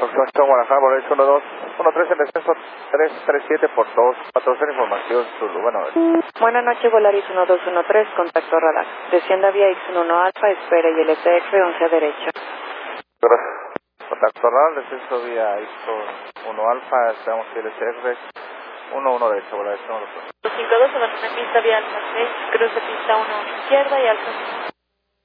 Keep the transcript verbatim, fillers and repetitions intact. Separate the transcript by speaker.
Speaker 1: Aproximación Guadalajara, Volaris uno dos uno tres en descenso tres tres siete por dos, patrocina información Zulu. Bueno,
Speaker 2: Buenas noches, Volaris uno dos uno tres, contacto radar. Descienda vía X uno Alfa, espere y L T X once a derecha.
Speaker 1: gracias. Contacto radar, descenso vía X uno Alfa, esperamos que L C R uno uno derecha, Volaris uno dos.
Speaker 2: cinco dos, abandona pista vía Alfa seis, cruce pista uno izquierda y Alfa